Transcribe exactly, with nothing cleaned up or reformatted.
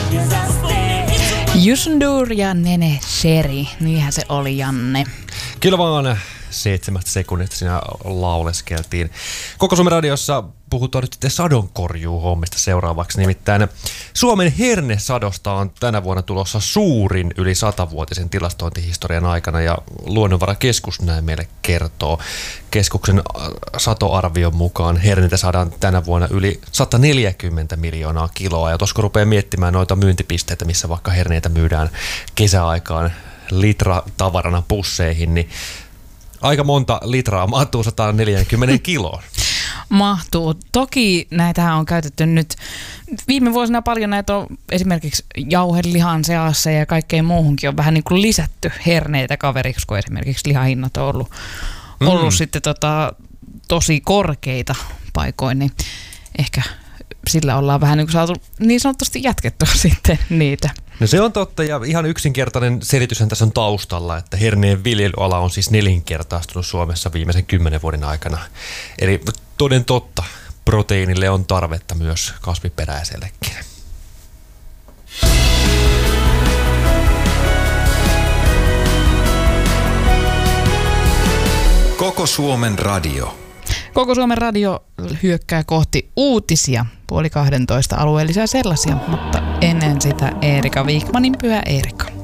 Yusundur ja Nene Sheri, niinhän se oli, Janne. Kyllä vaan seitsemästä sekunnista siinä lauleskeltiin. Koko Suomen radiossa puhutaan nyt sitten sadonkorjuuhommista seuraavaksi. Nimittäin Suomen hernesadosta on tänä vuonna tulossa suurin yli satavuotisen tilastointihistorian aikana, ja Luonnonvarakeskus näin meille kertoo. Keskuksen satoarvion mukaan herneitä saadaan tänä vuonna yli sata neljäkymmentä miljoonaa kiloa, ja tuossa kun rupeaa miettimään noita myyntipisteitä, missä vaikka herneitä myydään kesäaikaan litra tavarana pusseihin, niin aika monta litraa mahtuu sata neljäkymmentä kiloon. Mahtuu. Toki näitähän on käytetty nyt viime vuosina paljon, näitä on esimerkiksi jauhelihan seassa ja kaikkeen muuhunkin on vähän niin kuin lisätty herneitä kaveriksi, kun esimerkiksi lihahinnat on ollut, mm. ollut sitten tota, tosi korkeita paikoin, niin ehkä sillä ollaan vähän niin kuin saatu niin sanotusti jatkettua sitten niitä. No se on totta, ja ihan yksinkertainen selityshän tässä on taustalla, että herneen viljelyala on siis nelinkertaistunut Suomessa viimeisen kymmenen vuoden aikana. Eli toden totta, proteiinille on tarvetta myös kasviperäisellekin. Koko Suomen radio. Koko Suomen radio hyökkää kohti uutisia, puoli kahdentoista alueellisia sellaisia, mutta ennen sitä Eerika Wikmanin Pyhä Eerika.